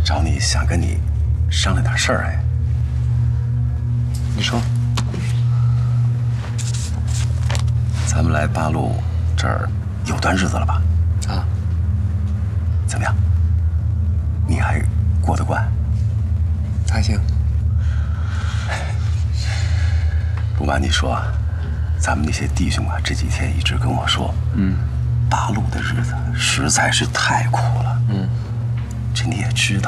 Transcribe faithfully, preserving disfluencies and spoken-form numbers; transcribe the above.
找你想跟你商量点事儿。哎， 你说， 咱们来八路这儿有段日子了吧？ 啊， 怎么样？你还过得惯？ 还行。 不瞒你说，咱们那些弟兄啊，这几天一直跟我说，嗯，八路的日子实在是太苦了。嗯，这你也知道。